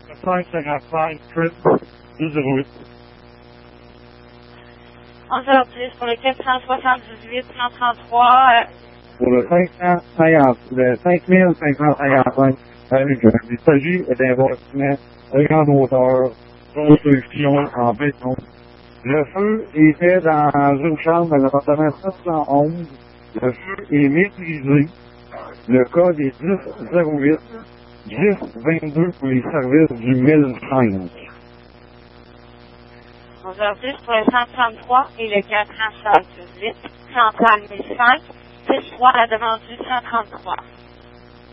555 Chris 208. 11h10 pour le 478 133. Pour le 5555 il s'agit d'un bâtiment à grande hauteur, construction en béton. Le feu est fait dans une chambre de l'appartement 711. Le feu est maîtrisé. Le code est 1008 1022 pour les services du 1005. 11h10 pour le 133 et le 478 135 1003 la demande du 133.